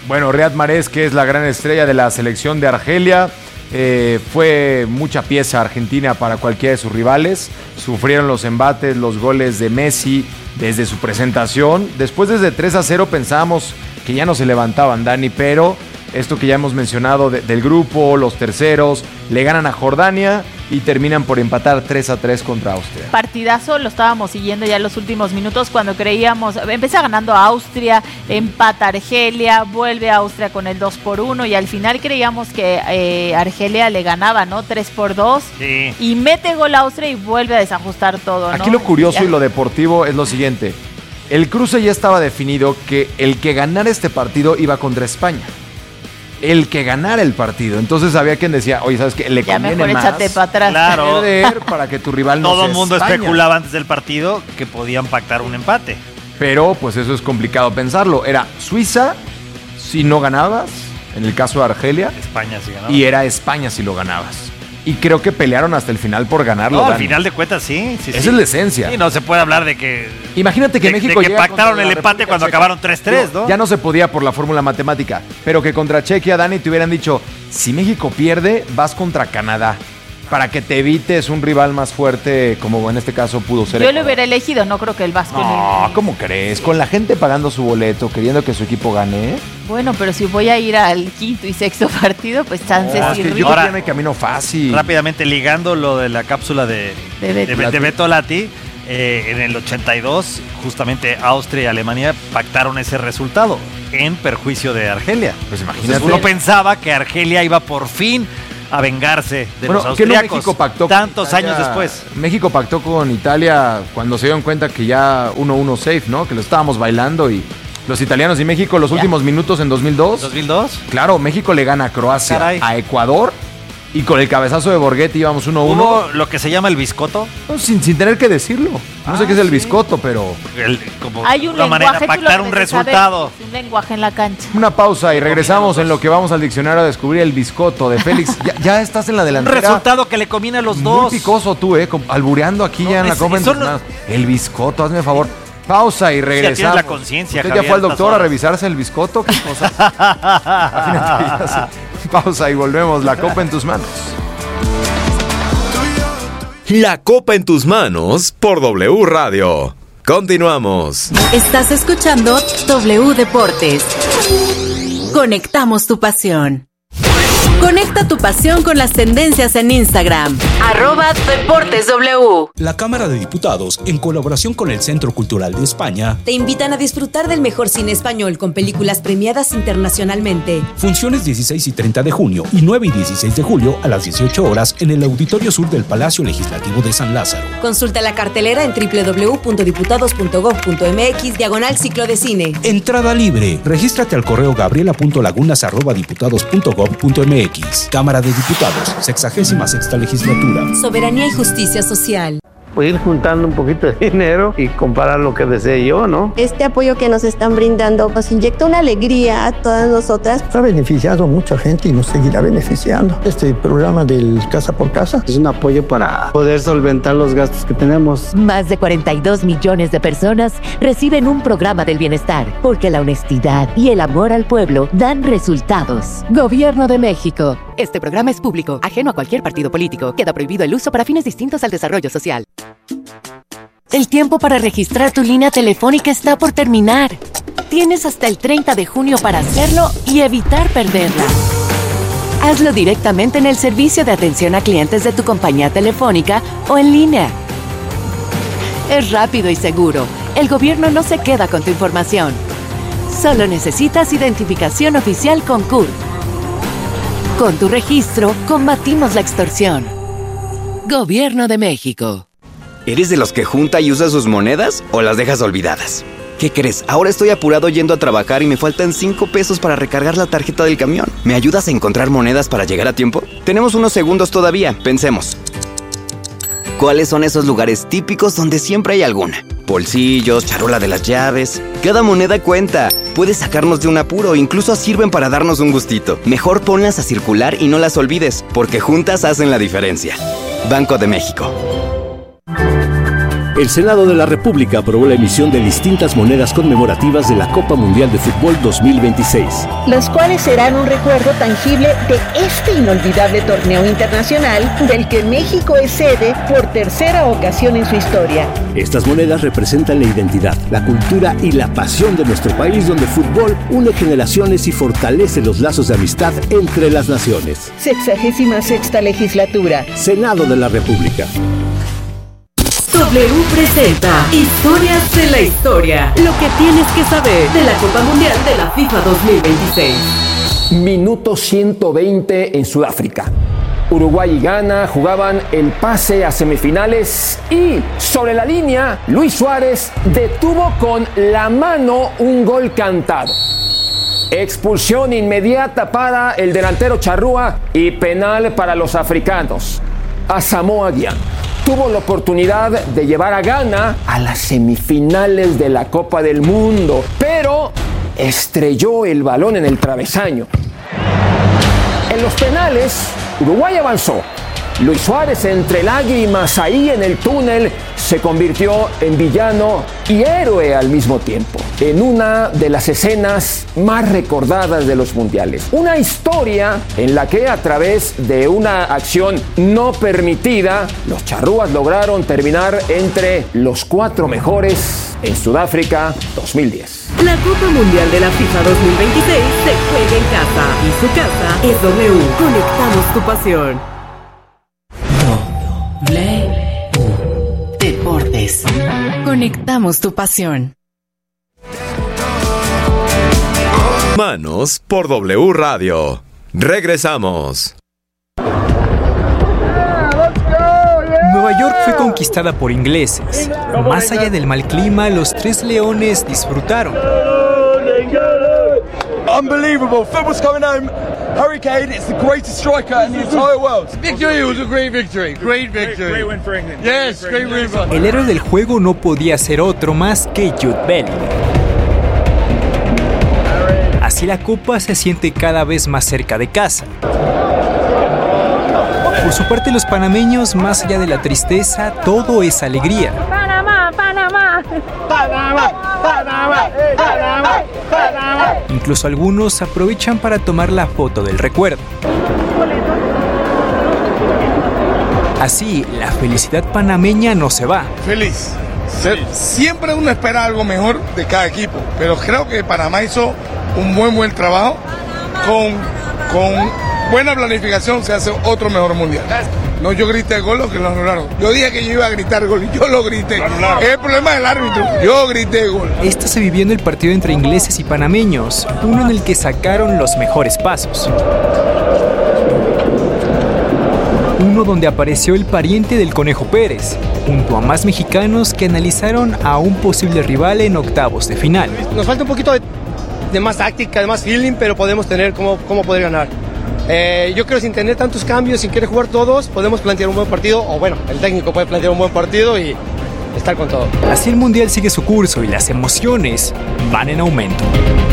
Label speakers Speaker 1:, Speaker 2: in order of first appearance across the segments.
Speaker 1: Bueno, Riyad Mahrez, que es la gran estrella de la selección de Argelia, fue mucha pieza argentina para cualquiera de sus rivales. Sufrieron los embates, los goles de Messi desde su presentación. Después, desde 3-0, pensábamos que ya no se levantaban, Dani, pero esto que ya hemos mencionado del grupo, los terceros, le ganan a Jordania y terminan por empatar 3-3 contra Austria.
Speaker 2: Partidazo, lo estábamos siguiendo ya en los últimos minutos cuando creíamos, empieza ganando a Austria, empata Argelia, vuelve a Austria con el 2-1 y al final creíamos que Argelia le ganaba, ¿no? 3-2
Speaker 3: Sí.
Speaker 2: Y mete gol a Austria y vuelve a desajustar todo, ¿no?
Speaker 1: Aquí lo curioso y lo deportivo es lo siguiente. El cruce ya estaba definido que el que ganara este partido iba contra España. El que ganara el partido. Entonces había quien decía, oye, ¿sabes qué? Le
Speaker 2: Ya
Speaker 1: conviene
Speaker 2: mejor
Speaker 1: más
Speaker 2: échate para atrás.
Speaker 3: Claro.
Speaker 1: perder para que tu rival no sea
Speaker 3: Todo el mundo
Speaker 1: España.
Speaker 3: especulaba antes del partido que podían pactar un empate.
Speaker 1: Pero pues eso es complicado pensarlo. Era Suiza si no ganabas, en el caso de Argelia,
Speaker 3: España sí ganaba.
Speaker 1: y era España si lo ganabas. Y creo que pelearon hasta el final por ganarlo.
Speaker 3: No, al
Speaker 1: Dani.
Speaker 3: final de cuentas sí.
Speaker 1: Esa es la esencia.
Speaker 3: Sí, no se puede hablar de que...
Speaker 1: Imagínate que
Speaker 3: de
Speaker 1: México
Speaker 3: que
Speaker 1: llega
Speaker 3: pactaron
Speaker 1: contra
Speaker 3: el
Speaker 1: la
Speaker 3: empate
Speaker 1: República
Speaker 3: cuando
Speaker 1: Checa.
Speaker 3: acabaron 3-3, ¿no?
Speaker 1: Ya no se podía por la fórmula matemática, pero que contra Chequia, Dani, te hubieran dicho, si México pierde, vas contra Canadá, para que te evites un rival más fuerte, como en este caso pudo ser
Speaker 2: Yo
Speaker 1: Ecuador.
Speaker 2: lo hubiera elegido, no creo que el Vasco.
Speaker 1: No, ¿cómo crees? Con la gente pagando su boleto, queriendo que su equipo gane.
Speaker 2: Bueno, pero si voy a ir al quinto y sexto partido, pues chances
Speaker 1: No, es
Speaker 2: y
Speaker 1: que yo
Speaker 2: ríos.
Speaker 1: creo
Speaker 3: Ahora-
Speaker 1: que no hay camino fácil.
Speaker 3: Rápidamente ligando lo de la cápsula de Beto Lati, en el 82, justamente Austria y Alemania pactaron ese resultado en perjuicio de Argelia.
Speaker 1: Pues
Speaker 3: Entonces
Speaker 1: imagínate.
Speaker 3: uno pensaba que Argelia iba por fin a vengarse de los
Speaker 1: Bueno, que no
Speaker 3: austriacos
Speaker 1: México pactó con
Speaker 3: tantos
Speaker 1: Italia.
Speaker 3: años después.
Speaker 1: México pactó con Italia cuando se dieron cuenta que ya 1-1 safe, ¿no? Que lo estábamos bailando y los italianos y México los últimos minutos en 2002.
Speaker 3: ¿2002?
Speaker 1: Claro, México le gana a Croacia,
Speaker 3: Caray.
Speaker 1: a Ecuador y con el cabezazo de Borghetti íbamos 1-1.
Speaker 3: Hubo lo que se llama el biscotto.
Speaker 1: No, sin tener que decirlo. No sé qué es el
Speaker 3: sí.
Speaker 1: biscotto, pero
Speaker 3: Como
Speaker 2: Hay un
Speaker 3: una manera
Speaker 2: lenguaje,
Speaker 3: de
Speaker 2: tú lo
Speaker 3: pactar un
Speaker 2: debes de saber,
Speaker 3: resultado.
Speaker 2: es un lenguaje en la cancha.
Speaker 1: una pausa y regresamos en lo que vamos al diccionario a descubrir el biscotto de Félix. Ya estás en la
Speaker 3: Un
Speaker 1: delantera.
Speaker 3: resultado que le conviene a los
Speaker 1: Muy
Speaker 3: dos.
Speaker 1: picoso tú, albureando aquí
Speaker 3: No,
Speaker 1: ya en la
Speaker 3: es-
Speaker 1: copa en
Speaker 3: eso
Speaker 1: tus
Speaker 3: no-
Speaker 1: manos. El biscotto, hazme favor. Pausa y
Speaker 3: tienes
Speaker 1: regresamos.
Speaker 3: la conciencia,
Speaker 1: ¿Usted ya
Speaker 3: Javier,
Speaker 1: fue al
Speaker 3: estas
Speaker 1: doctor a
Speaker 3: horas.
Speaker 1: revisarse el biscotto? ¿Qué cosas? Imagínate, ya sé. Pausa y volvemos. La copa en tus manos.
Speaker 4: La copa en tus manos por W Radio. Continuamos.
Speaker 5: Estás escuchando W Deportes. Conectamos tu pasión. Conecta tu pasión con las tendencias en Instagram. @DeportesW.
Speaker 6: La Cámara de Diputados, en colaboración con el Centro Cultural de España,
Speaker 7: Te invitan a disfrutar del mejor cine español con películas premiadas internacionalmente.
Speaker 6: funciones 16 y 30 de junio y 9 y 16 de julio a las 18 horas en el Auditorio Sur del Palacio Legislativo de San Lázaro.
Speaker 7: Consulta la cartelera en www.diputados.gov.mx/ciclo de cine.
Speaker 6: Entrada libre. Regístrate al correo gabriela.lagunas@diputados.gov.mx. Cámara de Diputados, 66ª legislatura.
Speaker 7: Soberanía y justicia social.
Speaker 8: Pues ir juntando un poquito de dinero y comparar lo que desee yo, ¿no?
Speaker 9: Este apoyo que nos están brindando nos inyecta una alegría a todas nosotras.
Speaker 10: Ha beneficiado a mucha gente y nos seguirá beneficiando. Este programa del Casa por Casa
Speaker 8: Es un apoyo para poder solventar los gastos que tenemos.
Speaker 11: Más de 42 millones de personas reciben un programa del bienestar, porque la honestidad y el amor al pueblo dan resultados. Gobierno de México. Este programa es público, ajeno a cualquier partido político. Queda prohibido el uso para fines distintos al desarrollo social. El tiempo para registrar tu línea telefónica está por terminar. Tienes hasta el 30 de junio para hacerlo y evitar perderla. Hazlo directamente en el servicio de atención a clientes de tu compañía telefónica o en línea. Es rápido y seguro. El gobierno no se queda con tu información. Solo necesitas identificación oficial con CURP. Con tu registro, combatimos la extorsión. Gobierno de México.
Speaker 12: ¿Eres de los que junta y usa sus monedas o las dejas olvidadas? ¿Qué crees? Ahora estoy apurado yendo a trabajar y me faltan 5 pesos para recargar la tarjeta del camión. ¿Me ayudas a encontrar monedas para llegar a tiempo? Tenemos unos segundos todavía, pensemos. ¿Cuáles son esos lugares típicos donde siempre hay alguna? Bolsillos, charola de las llaves. Cada moneda cuenta. Puede sacarnos de un apuro, incluso sirven para darnos un gustito. Mejor ponlas a circular y no las olvides, porque juntas hacen la diferencia. Banco de México.
Speaker 13: El Senado de la República aprobó la emisión de distintas monedas conmemorativas de la Copa Mundial de Fútbol 2026.
Speaker 14: Las cuales serán un recuerdo tangible de este inolvidable torneo internacional del que México es sede por tercera ocasión en su historia.
Speaker 13: Estas monedas representan la identidad, la cultura y la pasión de nuestro país, donde el fútbol une generaciones y fortalece los lazos de amistad entre las naciones.
Speaker 14: 66ª legislatura.
Speaker 13: Senado de la República.
Speaker 5: W presenta Historias de la Historia. Lo que tienes que saber de la Copa Mundial de la FIFA 2026.
Speaker 15: Minuto 120 en Sudáfrica. Uruguay y Ghana jugaban el pase a semifinales y sobre la línea Luis Suárez detuvo con la mano un gol cantado. Expulsión inmediata para el delantero Charrúa y penal para los africanos. Asamoah Gyan tuvo la oportunidad de llevar a Ghana a las semifinales de la Copa del Mundo, pero estrelló el balón en el travesaño. En los penales, Uruguay avanzó. Luis Suárez, entre lágrimas ahí en el túnel, se convirtió en villano y héroe al mismo tiempo, en una de las escenas más recordadas de los mundiales. Una historia en la que, a través de una acción no permitida, los charrúas lograron terminar entre los 4 mejores en Sudáfrica 2010.
Speaker 5: La Copa Mundial de la FIFA 2026 se juega en casa y su casa es W. Conectamos tu pasión. Deportes. Conectamos tu pasión.
Speaker 4: Manos por W Radio. Regresamos.
Speaker 16: Nueva York fue conquistada por ingleses. Más allá del mal clima, los 3 leones disfrutaron.
Speaker 17: Unbelievable. Football's coming home. Harry Kane is the greatest striker in the entire world. Victory was a great victory. Great victory. Great win for England. Yes, great win for England.
Speaker 16: El héroe del juego no podía ser otro más que Jude Bellingham. Así la copa se siente cada vez más cerca de casa. Por su parte, los panameños, más allá de la tristeza, todo es alegría.
Speaker 18: Panamá, Panamá. Panamá, Panamá, Panamá, Panamá.
Speaker 16: Incluso algunos aprovechan para tomar la foto del recuerdo. Así, la felicidad panameña no se va.
Speaker 17: Feliz. Siempre uno espera algo mejor de cada equipo, pero creo que Panamá hizo un buen trabajo. Con buena planificación se hace otro mejor mundial. No, yo grité el gol, lo que lo anularon. Yo dije que yo iba a gritar gol y yo lo grité. Es el problema del árbitro. Yo grité el gol.
Speaker 16: Esto se vivió en el partido entre ingleses y panameños, uno en el que sacaron los mejores pasos. Uno donde apareció el pariente del Conejo Pérez, junto a más mexicanos que analizaron a un posible rival en octavos de final.
Speaker 19: Nos falta un poquito de más táctica, de más feeling, pero podemos tener cómo poder ganar. Yo creo que sin tener tantos cambios, sin querer jugar todos, podemos plantear un buen partido, o bueno, el técnico puede plantear un buen partido y estar con todo.
Speaker 16: Así el Mundial sigue su curso y las emociones van en aumento.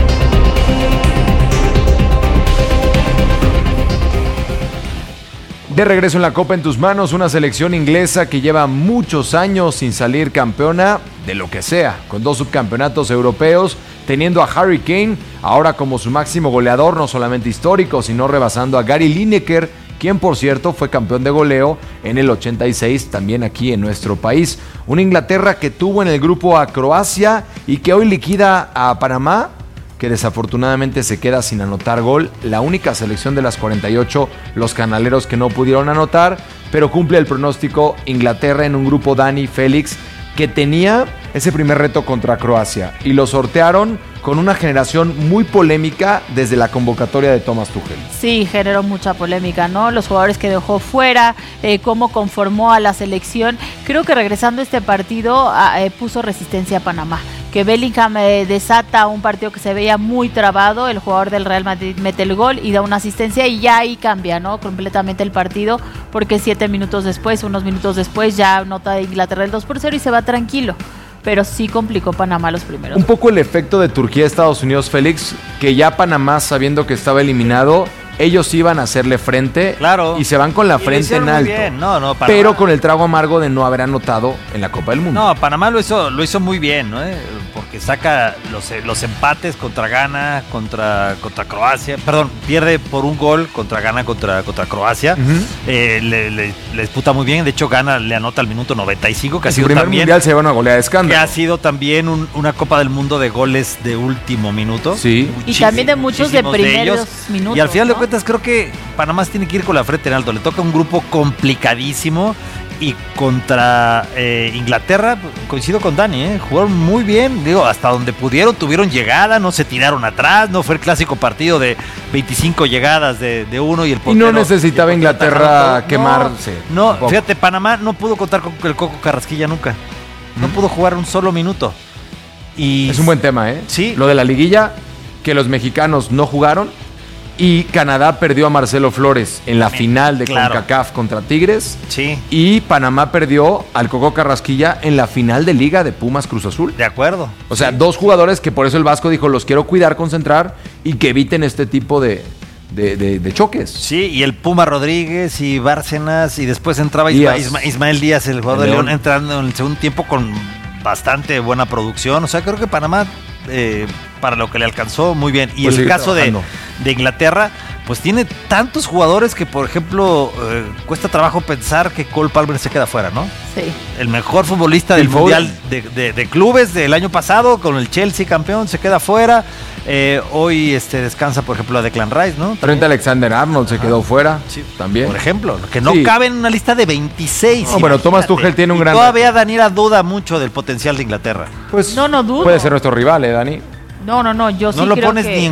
Speaker 1: De regreso en la Copa en tus manos, una selección inglesa que lleva muchos años sin salir campeona de lo que sea, con 2 subcampeonatos europeos, teniendo a Harry Kane ahora como su máximo goleador, no solamente histórico, sino rebasando a Gary Lineker, quien por cierto fue campeón de goleo en el 86, también aquí en nuestro país. Una Inglaterra que tuvo en el grupo a Croacia y que hoy liquida a Panamá, que desafortunadamente se queda sin anotar gol, la única selección de las 48, los canaleros que no pudieron anotar, pero cumple el pronóstico Inglaterra en un grupo Dani Félix, que tenía ese primer reto contra Croacia y lo sortearon con una generación muy polémica desde la convocatoria de Thomas Tuchel.
Speaker 2: Sí, generó mucha polémica, ¿no? Los jugadores que dejó fuera, cómo conformó a la selección. Creo que regresando a este partido puso resistencia a Panamá. Que Bellingham desata un partido que se veía muy trabado, el jugador del Real Madrid mete el gol y da una asistencia y ya ahí cambia, ¿no? Completamente el partido, porque unos minutos después ya anota Inglaterra el 2-0 y se va tranquilo. Pero sí complicó Panamá los primeros.
Speaker 1: Un poco el efecto de Turquía-Estados Unidos, Félix, que ya Panamá, sabiendo que estaba eliminado, ellos iban a hacerle frente,
Speaker 3: claro,
Speaker 1: y se van con la frente en alto.
Speaker 3: Bien. No,
Speaker 1: pero con el trago amargo de no haber anotado en la Copa del Mundo.
Speaker 3: No, Panamá lo hizo muy bien, ¿no? Porque saca los empates contra Ghana, contra Croacia. Perdón, pierde por un gol contra Ghana, contra Croacia. Le disputa muy bien. De hecho, Ghana le anota al minuto 95, que ha sido
Speaker 1: también.
Speaker 3: Su primer
Speaker 1: mundial se lleva una goleada de escándalo.
Speaker 3: Que ha sido también una Copa del Mundo de goles de último minuto.
Speaker 1: Sí.
Speaker 2: Y también de muchos de primeros minutos.
Speaker 3: Y al final de cuentas, creo que Panamá tiene que ir con la frente en alto. Le toca un grupo complicadísimo. Y contra Inglaterra, coincido con Dani, jugaron muy bien, digo, hasta donde pudieron, tuvieron llegada, no se tiraron atrás, no fue el clásico partido de 25 llegadas de uno y el portero.
Speaker 1: Y no necesitaba Inglaterra quemarse.
Speaker 3: No, fíjate, Panamá no pudo contar con el Coco Carrasquilla nunca. No pudo jugar un solo minuto. Y
Speaker 1: es un buen tema,
Speaker 3: Sí.
Speaker 1: Lo de la liguilla, que los mexicanos no jugaron. Y Canadá perdió a Marcelo Flores en la final de CONCACAF contra Tigres.
Speaker 3: Sí.
Speaker 1: Y Panamá perdió al Coco Carrasquilla en la final de Liga de Pumas Cruz Azul.
Speaker 3: De acuerdo.
Speaker 1: O sea, dos jugadores que por eso el Vasco dijo, los quiero cuidar, concentrar y que eviten este tipo de choques.
Speaker 3: Sí, y el Puma Rodríguez y Bárcenas, y después entraba Ismael Díaz, el jugador de León, entrando en el segundo tiempo con bastante buena producción. O sea, creo que Panamá, para lo que le alcanzó, muy bien. Y pues el caso de Inglaterra, pues tiene tantos jugadores que, por ejemplo, cuesta trabajo pensar que Cole Palmer se queda fuera, ¿no?
Speaker 2: Sí.
Speaker 3: El mejor futbolista del Mundial de clubes del año pasado, con el Chelsea campeón, se queda fuera. Hoy descansa, por ejemplo, a Declan Rice, ¿no?
Speaker 1: Trent Alexander-Arnold se quedó fuera, también.
Speaker 3: Por ejemplo, que no cabe en una lista de 26.
Speaker 1: No, bueno, Thomas Tuchel tiene un gran...
Speaker 3: Todavía Daniela duda mucho del potencial de Inglaterra.
Speaker 1: Pues
Speaker 2: no dudo.
Speaker 1: Puede ser nuestro rival, Dani.
Speaker 2: No, yo sí creo que...
Speaker 3: No lo pones ni en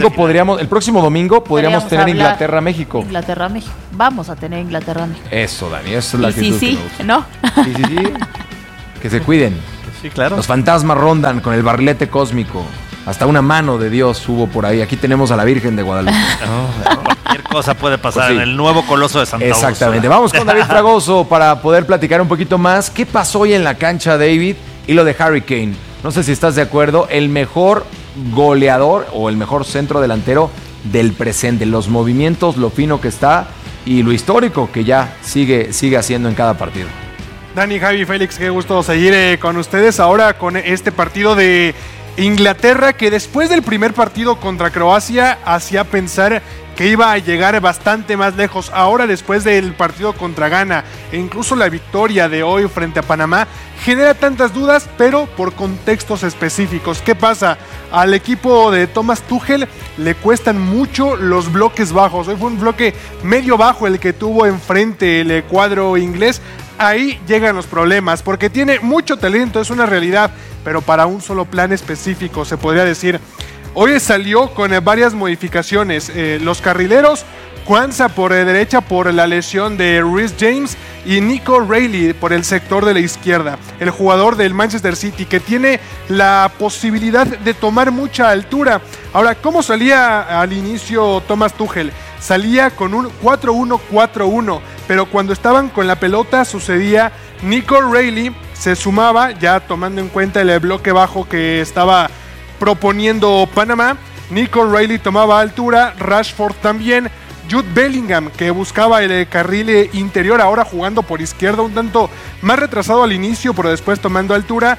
Speaker 1: el próximo domingo podríamos tener Inglaterra-México.
Speaker 2: Inglaterra-México. Vamos a tener Inglaterra-México.
Speaker 1: Eso, Dani, esa es la actitud
Speaker 2: que me gusta. ¿No?
Speaker 1: Sí. Que se cuiden.
Speaker 3: Sí, claro.
Speaker 1: Los fantasmas rondan con el barrilete cósmico. Hasta una mano de Dios hubo por ahí. Aquí tenemos a la Virgen de Guadalupe.
Speaker 3: Cualquier cosa puede pasar en el nuevo Coloso de Santa Úrsula.
Speaker 1: Exactamente. Vamos con David Fragoso para poder platicar un poquito más. ¿Qué pasó hoy en la cancha, David? Y lo de Harry Kane. No sé si estás de acuerdo. El mejor goleador o el mejor centro delantero del presente. Los movimientos, lo fino que está y lo histórico que ya sigue haciendo en cada partido.
Speaker 20: Dani, Javi, Félix, qué gusto seguir con ustedes ahora con este partido de Inglaterra, que después del primer partido contra Croacia hacía pensar que iba a llegar bastante más lejos. Ahora, después del partido contra Ghana e incluso la victoria de hoy frente a Panamá, genera tantas dudas, pero por contextos específicos. ¿Qué pasa? Al equipo de Thomas Tuchel le cuestan mucho los bloques bajos. Hoy fue un bloque medio bajo el que tuvo enfrente el cuadro inglés. Ahí llegan los problemas, porque tiene mucho talento, es una realidad, pero para un solo plan específico, se podría decir. Hoy salió con varias modificaciones. Los carrileros, Kwanzaa por derecha por la lesión de Reece James y Nico Reilly por el sector de la izquierda. El jugador del Manchester City que tiene la posibilidad de tomar mucha altura. Ahora, ¿cómo salía al inicio Thomas Tuchel? Salía con un 4-1-4-1, pero cuando estaban con la pelota sucedía Nico Reilly se sumaba, ya tomando en cuenta el bloque bajo que estaba proponiendo Panamá. Nico Reilly tomaba altura, Rashford también, Jude Bellingham que buscaba el carril interior, ahora jugando por izquierda, un tanto más retrasado al inicio, pero después tomando altura.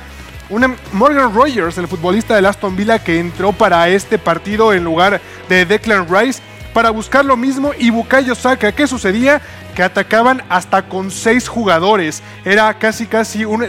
Speaker 20: Morgan Rogers, el futbolista del Aston Villa que entró para este partido en lugar de Declan Rice, para buscar lo mismo, y Bukayo Saka. ¿Qué sucedía? Que atacaban hasta con 6 jugadores. Era casi un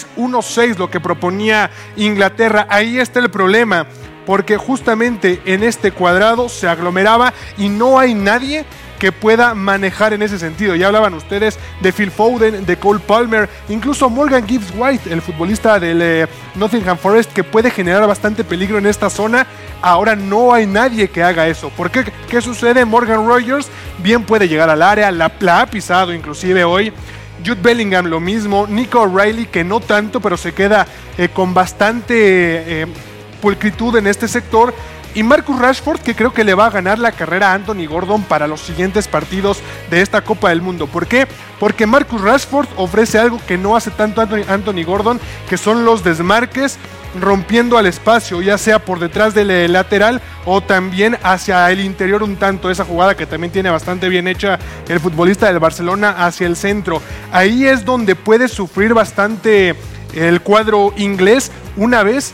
Speaker 20: 3-1-6 lo que proponía Inglaterra. Ahí está el problema, porque justamente en este cuadrado se aglomeraba y no hay nadie que pueda manejar en ese sentido. Ya hablaban ustedes de Phil Foden, de Cole Palmer, incluso Morgan Gibbs-White, el futbolista del Nottingham Forest, que puede generar bastante peligro en esta zona. Ahora no hay nadie que haga eso. ¿Por qué? ¿Qué sucede? Morgan Rogers bien puede llegar al área, la ha pisado inclusive hoy. Jude Bellingham lo mismo, Nico Reilly que no tanto, pero se queda con bastante pulcritud en este sector. y Marcus Rashford, que creo que le va a ganar la carrera a Anthony Gordon para los siguientes partidos de esta Copa del Mundo. ¿Por qué? Porque Marcus Rashford ofrece algo que no hace tanto Anthony Gordon, que son los desmarques, rompiendo al espacio, ya sea por detrás del lateral o también hacia el interior un tanto. Esa jugada que también tiene bastante bien hecha el futbolista del Barcelona hacia el centro. Ahí es donde puede sufrir bastante el cuadro inglés una vez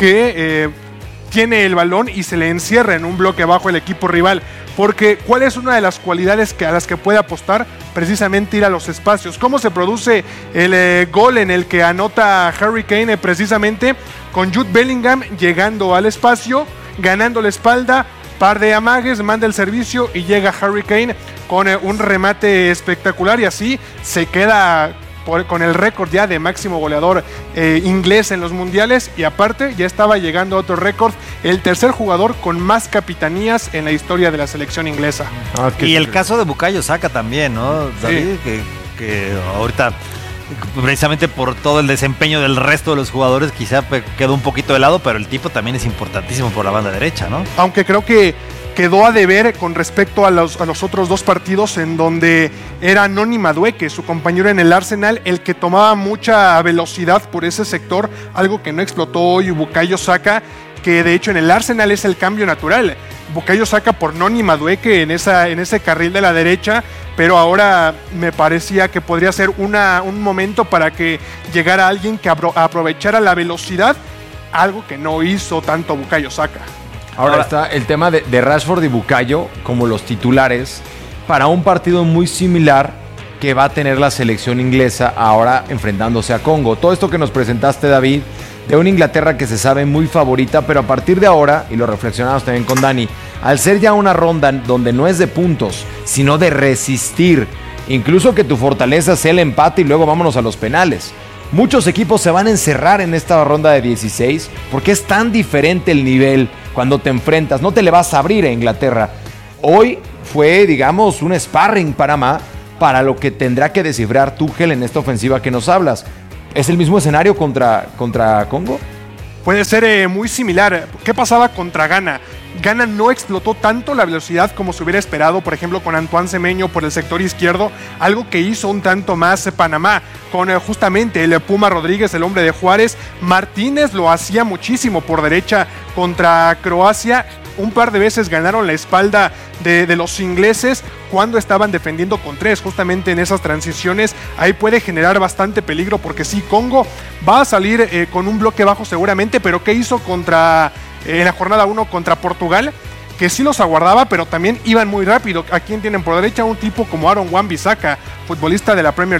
Speaker 20: que tiene el balón y se le encierra en un bloque bajo el equipo rival. Porque ¿cuál es una de las cualidades a las que puede apostar? Precisamente ir a los espacios. ¿Cómo se produce el gol en el que anota Harry Kane? Precisamente con Jude Bellingham llegando al espacio, ganando la espalda, par de amagues, manda el servicio y llega Harry Kane con un remate espectacular, y así se queda con el récord ya de máximo goleador inglés en los mundiales, y aparte ya estaba llegando a otro récord, el tercer jugador con más capitanías en la historia de la selección inglesa.
Speaker 3: Y el caso de Bukayo Saka también, ¿no, David? Sí. Que ahorita, precisamente por todo el desempeño del resto de los jugadores, quizá quedó un poquito de lado, pero el tipo también es importantísimo por la banda derecha, ¿no?
Speaker 20: Aunque creo que quedó a deber con respecto a los otros dos partidos, en donde era Noni Madueke, su compañero en el Arsenal, el que tomaba mucha velocidad por ese sector, algo que no explotó hoy Bukayo Saka, que de hecho en el Arsenal es el cambio natural. Bukayo Saka por Noni Madueke en ese carril de la derecha, pero ahora me parecía que podría ser un momento para que llegara alguien que aprovechara la velocidad, algo que no hizo tanto Bukayo Saka.
Speaker 1: Ahora está el tema de Rashford y Bukayo como los titulares para un partido muy similar que va a tener la selección inglesa ahora enfrentándose a Congo. Todo esto que nos presentaste, David, de una Inglaterra que se sabe muy favorita, pero a partir de ahora, y lo reflexionamos también con Dani, al ser ya una ronda donde no es de puntos, sino de resistir, incluso que tu fortaleza sea el empate y luego vámonos a los penales. Muchos equipos se van a encerrar en esta ronda de 16 porque es tan diferente el nivel cuando te enfrentas. No te le vas a abrir a Inglaterra. Hoy fue, digamos, un sparring para lo que tendrá que descifrar Tuchel en esta ofensiva que nos hablas. ¿Es el mismo escenario contra Congo?
Speaker 20: Puede ser muy similar. ¿Qué pasaba contra Ghana? Ghana no explotó tanto la velocidad como se hubiera esperado, por ejemplo con Antoine Semenyo por el sector izquierdo, algo que hizo un tanto más Panamá, con justamente el Puma Rodríguez, el hombre de Juárez. Martínez lo hacía muchísimo por derecha contra Croacia. Un par de veces ganaron la espalda de los ingleses cuando estaban defendiendo con tres, justamente en esas transiciones. Ahí puede generar bastante peligro, porque sí, Congo va a salir con un bloque bajo seguramente, pero ¿qué hizo en la jornada 1 contra Portugal? Que sí los aguardaba, pero también iban muy rápido. ¿A quién tienen por derecha? Un tipo como Aaron Wan-Bissaka, futbolista de la Premier